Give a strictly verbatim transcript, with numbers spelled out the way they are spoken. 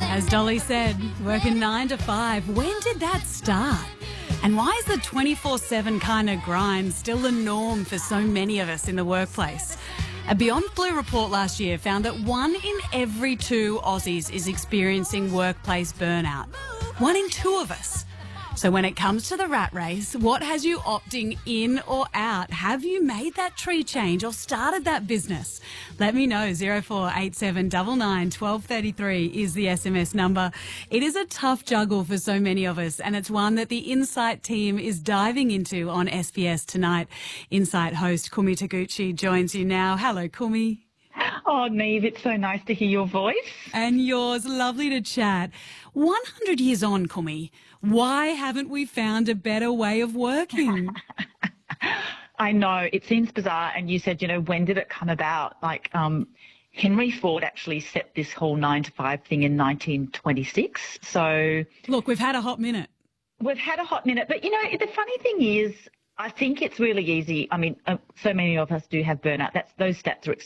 As Dolly said, working nine to five. When did that start? And why is the twenty-four seven kind of grind still the norm for so many of us in the workplace? A Beyond Blue report last year found that one in every two Aussies is experiencing workplace burnout. One in two of us. So when it comes to the rat race, what has you opting in or out? Have you made that tree change or started that business? Let me know. zero four eight seven nine nine one two three three is the S M S number. It is a tough juggle for so many of us, and it's one that the Insight team is diving into on S B S tonight. Insight host Kumi Taguchi joins you now. Hello, Kumi. Oh, Neve, it's so nice to hear your voice. And yours. Lovely to chat. one hundred years on, Kumi, why haven't we found a better way of working? I know, it seems bizarre. And you said, you know, when did it come about? Like um, Henry Ford actually set this whole nine to five thing in nineteen twenty-six. So look, we've had a hot minute. We've had a hot minute. But, you know, the funny thing is, I think it's really easy. I mean, uh, so many of us do have burnout. That's those stats are